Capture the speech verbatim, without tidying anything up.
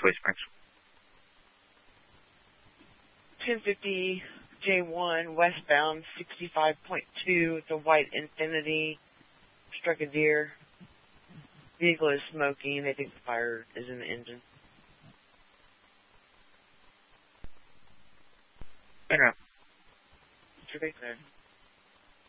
Sweet Springs. ten fifty J one, westbound, sixty-five point two, the white Infinity, struck a deer. Vehicle is smoking. They think the fire is in the engine. Interrupt. Should be clear.